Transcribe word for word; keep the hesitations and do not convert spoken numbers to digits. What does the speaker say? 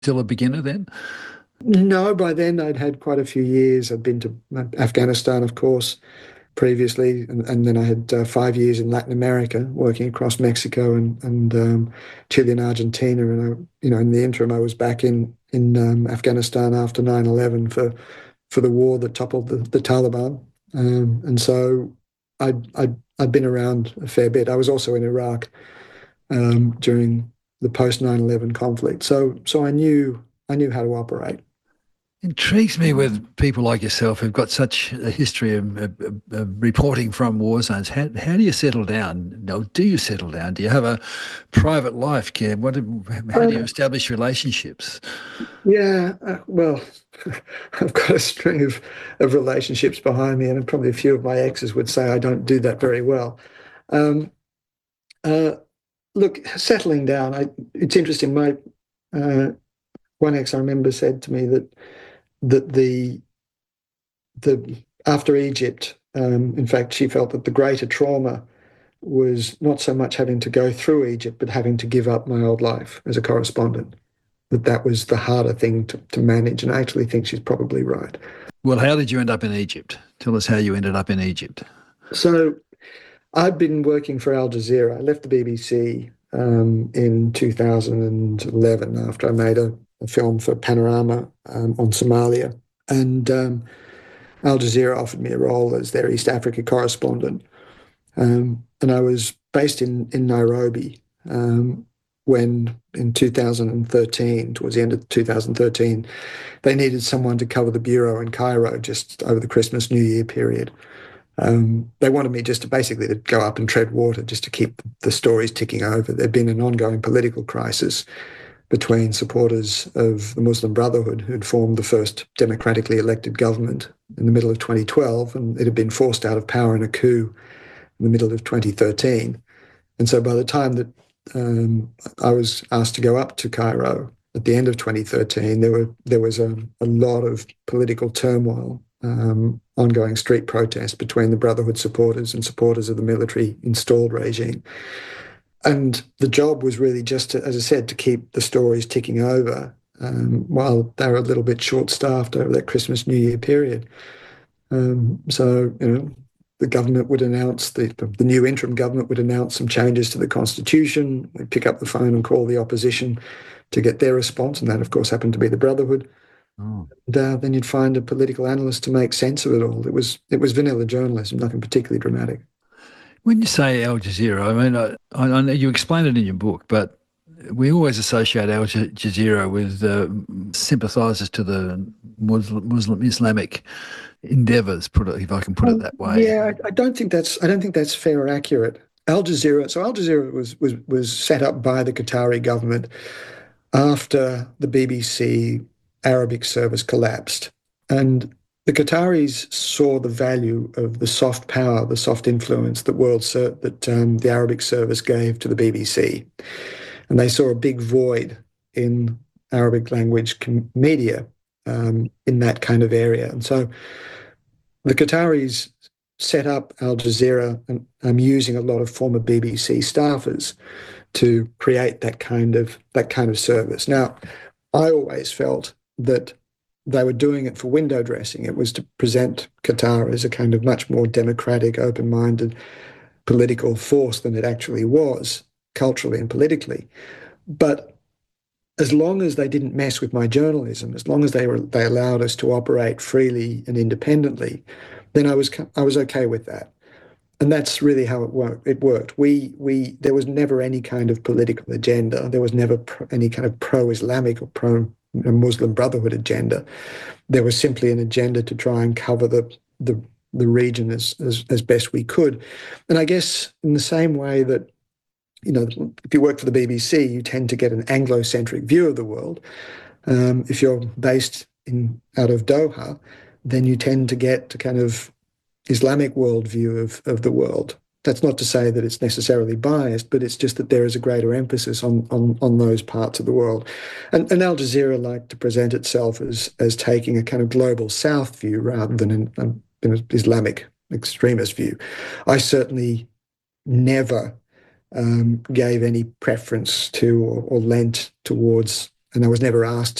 still a beginner then? No, by then I'd had quite a few years. I'd been to Afghanistan, of course, previously, and, and then I had uh, five years in Latin America, working across Mexico and and um, Chile and Argentina. And I, you know, in the interim, I was back in in um, Afghanistan after nine eleven for for the war that toppled the, the Taliban. Um, and so I'd, I'd I'd been around a fair bit. I was also in Iraq um, during the post nine eleven conflict. So so I knew I knew how to operate. Intrigues me with people like yourself who've got such a history of, of, of reporting from war zones. How, how do you settle down? No, do you settle down? Do you have a private life, Kim? What, how do you Uh, establish relationships? yeah, uh, well, I've got a string of, of relationships behind me, and probably a few of my exes would say I don't do that very well. Um, uh, Look, settling down, I, it's interesting. My uh, one ex I remember said to me that that the the after Egypt, um, in fact, she felt that the greater trauma was not so much having to go through Egypt, but having to give up my old life as a correspondent. That that was the harder thing to, to manage, and I actually think she's probably right. Well, how did you end up in Egypt? Tell us how you ended up in Egypt. So I'd been working for Al Jazeera. I left the B B C um, in two thousand eleven after I made a, a film for Panorama um, on Somalia. And um, Al Jazeera offered me a role as their East Africa correspondent. Um, and I was based in, in Nairobi um, when in two thousand thirteen, towards the end of two thousand thirteen, they needed someone to cover the bureau in Cairo just over the Christmas New Year period. Um, they wanted me just to basically to go up and tread water, just to keep the stories ticking over. There'd been an ongoing political crisis between supporters of the Muslim Brotherhood, who'd formed the first democratically elected government in the middle of twenty twelve, and it had been forced out of power in a coup in the middle of twenty thirteen. And so by the time that um, I was asked to go up to Cairo at the end of twenty thirteen, there were there was a, a lot of political turmoil, um, ongoing street protests between the Brotherhood supporters and supporters of the military installed regime. And the job was really just to, as I said, to keep the stories ticking over um, while they were a little bit short-staffed over that Christmas New Year period. Um, so, you know, the government would announce, the, the new interim government would announce some changes to the constitution. We'd pick up the phone and call the opposition to get their response, and that, of course, happened to be the Brotherhood. Oh. And uh, then you'd find a political analyst to make sense of it all. It was it was vanilla journalism, nothing particularly dramatic. When you say Al Jazeera, I mean, I, I know you explain it in your book, but we always associate Al Jazeera with uh, sympathisers to the Muslim, Muslim Islamic endeavours, put it, if I can put it Um, that way. yeah, I, I don't think that's I don't think that's fair or accurate. Al Jazeera, so Al Jazeera was was was set up by the Qatari government after the B B C Arabic service collapsed, and the Qataris saw the value of the soft power, the soft influence that world ser- that um, the Arabic service gave to the B B C, and they saw a big void in Arabic language com- media um, in that kind of area, and so the Qataris set up Al Jazeera and um, using a lot of former B B C staffers to create that kind of that kind of service. Now, I always felt that they were doing it for window dressing. It was to present Qatar as a kind of much more democratic, open-minded political force than it actually was, culturally and politically. But as long as they didn't mess with my journalism, as long as they were they allowed us to operate freely and independently, then I was I was okay with that. And that's really how it worked. It worked. We we there was never any kind of political agenda. There was never pro, any kind of pro-Islamic or pro-Muslim Brotherhood agenda. There was simply an agenda to try and cover the the the region as, as as best we could. And I guess in the same way that, you know, if you work for the B B C, you tend to get an Anglo-centric view of the world. Um, if you're based in out of Doha, then you tend to get to kind of Islamic worldview of, of the world. That's not to say that it's necessarily biased, but it's just that there is a greater emphasis on on, on those parts of the world. And, and Al Jazeera liked to present itself as as taking a kind of global South view rather than an, an, an Islamic extremist view. I certainly never um, gave any preference to or, or lent towards and I was never asked